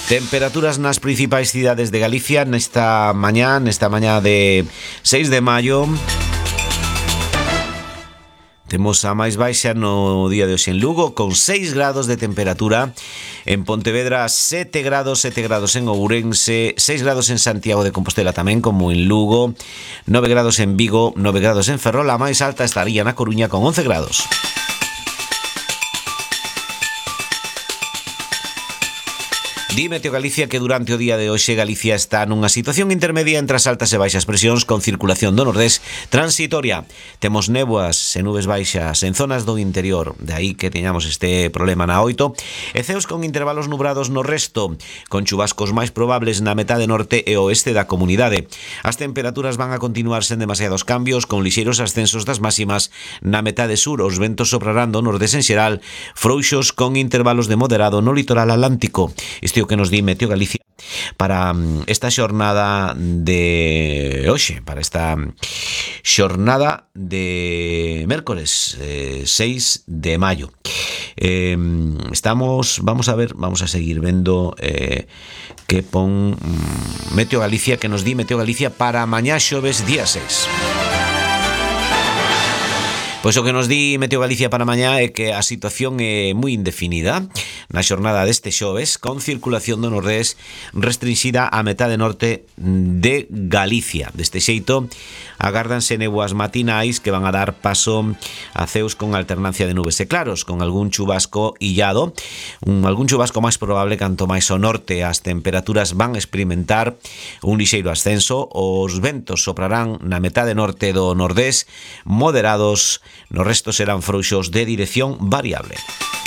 Temperaturas nas principais cidades de Galicia nesta mañá de 6 de maio. Temos a máis baixa no día de hoxe en Lugo, con 6 grados de temperatura. En Pontevedra 7 grados en Ourense, 6 grados en Santiago de Compostela tamén, como en Lugo, 9 grados en Vigo, 9 grados en Ferrol. A máis alta estaría na Coruña con 11 grados. Di Meteo Galicia que durante o día de hoxe Galicia está nunha situación intermedia entre as altas e baixas presións con circulación do nordés transitoria. Temos néboas e nubes baixas en zonas do interior, de aí que teñamos este problema na 8, e ceos con intervalos nubrados no resto, con chubascos máis probables na metade norte e oeste da comunidade. As temperaturas van a continuar sen demasiados cambios, con lixeiros ascensos das máximas na metade sur. Os ventos soprarán do nordés en xeral, frouxos con intervalos de moderado no litoral atlántico. Isto que nos di Meteo Galicia para esta xornada de hoxe, para esta xornada de mércores 6 de maio. Vamos a seguir vendo que pon Meteo Galicia, que nos di Meteo Galicia para mañá xoves día 6. Pois o que nos di Meteo Galicia para mañá é que a situación é moi indefinida na xornada deste xoves, con circulación do nordés restringida á metade norte de Galicia. Deste xeito, agárdanse néboas matinais que van a dar paso a ceos con alternancia de nubes e claros, con algún chubasco illado, algún chubasco máis probable canto máis ao norte. As temperaturas van a experimentar un lixeiro ascenso, os ventos soprarán na metade norte do nordés moderados, no resto serán frouxos de dirección variable.